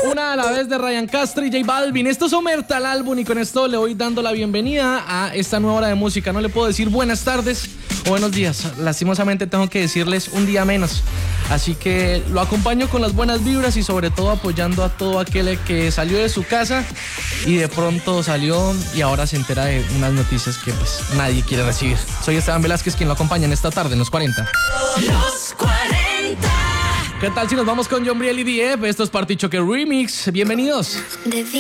Una a la vez de Ryan Castro y J Balvin. Esto es Omerta, el álbum, y con esto le voy dando la bienvenida a esta nueva hora de música. No le puedo decir buenas tardes o buenos días. Lastimosamente tengo que decirles un día menos. Así que lo acompaño con las buenas vibras y sobre todo apoyando a todo aquel que salió de su casa y de pronto salió y ahora se entera de unas noticias que pues nadie quiere recibir. Soy Esteban Velázquez, quien lo acompaña en esta tarde en Los 40. Los 40. ¿Qué tal si nos vamos con John Briel y DF? Esto es Party Choque Remix. Bienvenidos.